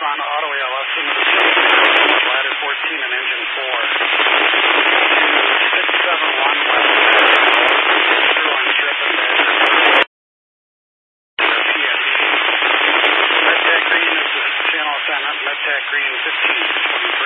on Ottawa LS into the system, ladder 14 and engine 4. 671 west, through on trip and measure. PSE. MedTech Green is the channel assignment, MedTech Green 15.